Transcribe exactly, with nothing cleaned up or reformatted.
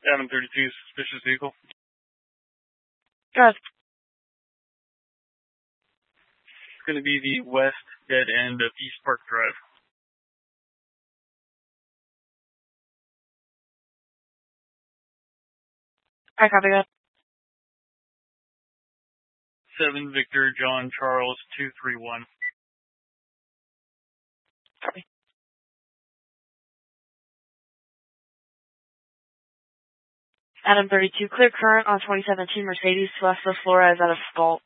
Adam thirty-two, suspicious vehicle. Good. It's going to be the west dead end of East Park Drive. I copy that. seven Victor John Charles two three one. Copy. Adam thirty-two, clear current on twenty seventeen Mercedes Celeste Flores out of Galt.